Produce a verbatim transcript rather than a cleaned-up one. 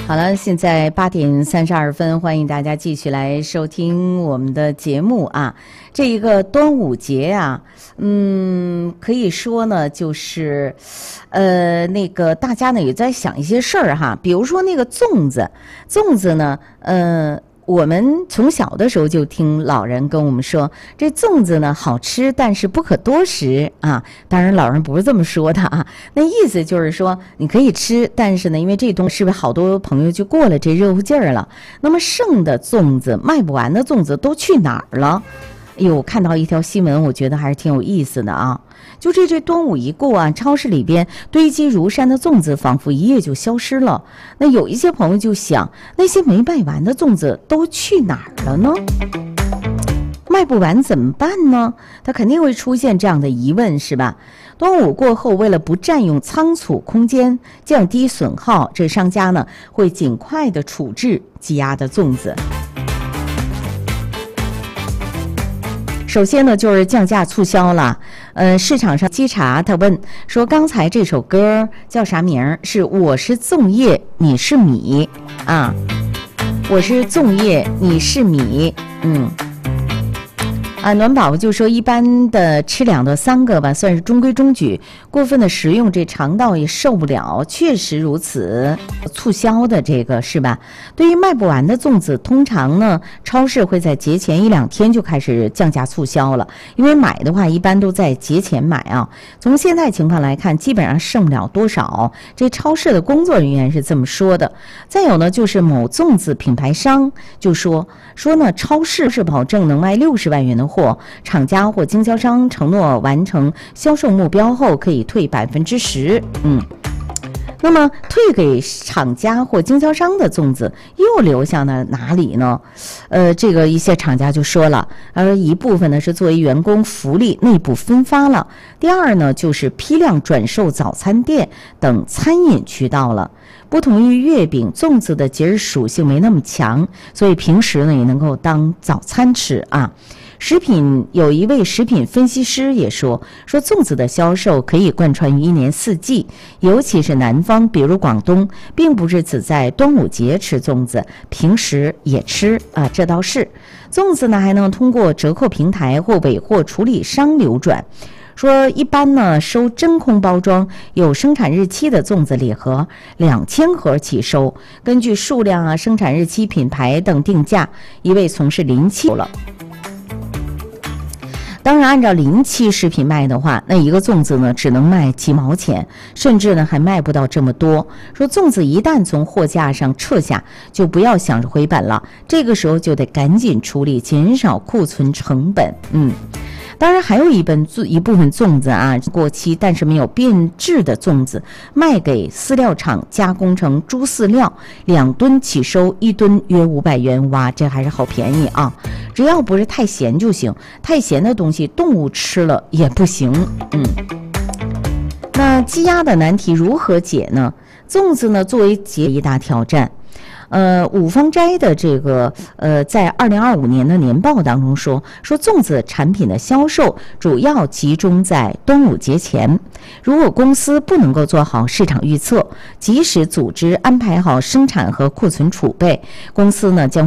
好了，现在八点三十二分，欢迎大家继续来收听我们的节目啊。这一个端午节啊，嗯，可以说呢，就是，呃，那个大家呢也在想一些事儿哈，比如说那个粽子，粽子呢，呃。我们从小的时候就听老人跟我们说，这粽子呢好吃，但是不可多食啊。当然，老人不是这么说的啊，那意思就是说你可以吃，但是呢，因为这东西是不是好多朋友就过了这热乎劲儿了？那么剩的粽子、卖不完的粽子都去哪儿了？哎呦，我看到一条新闻，我觉得还是挺有意思的啊。就这这端午一过啊，超市里边堆积如山的粽子仿佛一夜就消失了。那有一些朋友就想，那些没卖完的粽子都去哪儿了呢？卖不完怎么办呢？他肯定会出现这样的疑问，是吧？端午过后，为了不占用仓储空间，降低损耗，这商家呢会尽快的处置积压的粽子。首先呢，就是降价促销了。呃，市场上稽查，他问说，刚才这首歌叫啥名？是我是粽叶，你是米啊？我是粽叶，你是米，嗯。啊，暖宝宝就说一般的吃两到三个吧，算是中规中矩。过分的食用，这肠道也受不了，确实如此。促销的这个是吧？对于卖不完的粽子，通常呢，超市会在节前一两天就开始降价促销了。因为买的话，一般都在节前买啊。从现在情况来看，基本上剩不了多少。这超市的工作人员是这么说的。再有呢，就是某粽子品牌商就说说呢，超市是保证能卖六十万元的货，厂家或经销商承诺完成销售目标后可以退百分之十。嗯，那么退给厂家或经销商的粽子又流向了哪里呢？呃，这个一些厂家就说了，而一部分呢是作为员工福利内部分发了，第二呢就是批量转售早餐店等餐饮渠道了。不同于月饼，粽子的节日属性没那么强，所以平时呢也能够当早餐吃啊。食品有一位食品分析师也说，说粽子的销售可以贯穿于一年四季，尤其是南方，比如广东，并不是只在端午节吃粽子，平时也吃啊，这倒是。粽子呢还能通过折扣平台或尾货处理商流转。说一般呢收真空包装有生产日期的粽子礼盒两千盒起收，根据数量啊、生产日期、品牌等定价。一位从事临期了。当然按照临期食品卖的话，那一个粽子呢只能卖几毛钱，甚至呢还卖不到这么多。说粽子一旦从货架上撤下，就不要想着回本了，这个时候就得赶紧处理，减少库存成本。嗯。当然还有一本一部分粽子啊过期但是没有变质的粽子，卖给饲料厂加工成猪饲料，两吨起收，一吨约五百元。哇，这还是好便宜啊！只要不是太咸就行，太咸的东西动物吃了也不行。嗯，那积压的难题如何解呢？粽子呢作为节一大挑战。呃，五芳斋的这个呃，在二零二五年的年报当中说，说粽子产品的销售主要集中在端午节前。如果公司不能够做好市场预测，及时组织安排好生产和库存储备，公司呢将